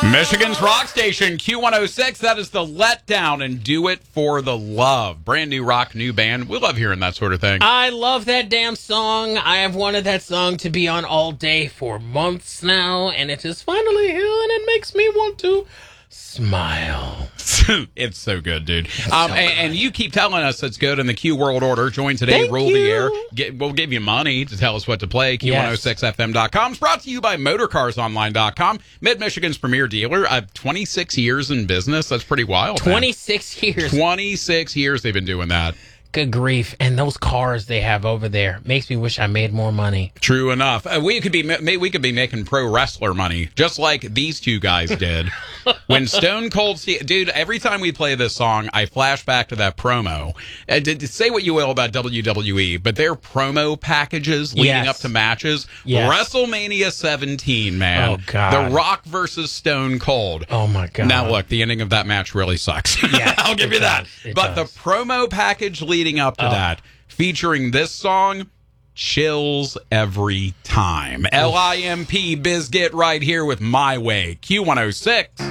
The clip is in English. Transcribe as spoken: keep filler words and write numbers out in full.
Michigan's rock station, Q one oh six. That is The Letdown, and Do It for the Love. Brand new rock, new band. We love hearing that sort of thing. I love that damn song. I have wanted that song to be on all day for months now, and it is finally here, and it makes me want to smile. It's so good, dude. Um, so and, and you keep telling us it's good in the Q World Order. Join today, Thank rule you. the air. Get, we'll give you money to tell us what to play. Q one oh six F M dot com is brought to you by Motorcars Online dot com, Mid-Michigan's premier dealer. Uh, twenty-six years in business. That's pretty wild. twenty-six man. years. twenty-six years they've been doing that. Good grief. And those cars they have over there makes me wish I made more money. True enough. Uh, we could be we could be making pro wrestler money, just like these two guys did. When Stone Cold Steve... Dude, every time we play this song, I flash back to that promo. Uh, to, to say what you will about W W E, but their promo packages leading Yes. up to matches. Yes. WrestleMania seventeen, man. Oh, God. The Rock versus Stone Cold. Oh, my God. Now, look, the ending of that match really sucks. Yes, I'll give you that. It But does. the promo package leading up to Oh. that, featuring this song, chills every time. L I M P Bizget right here with My Way. Q one oh six.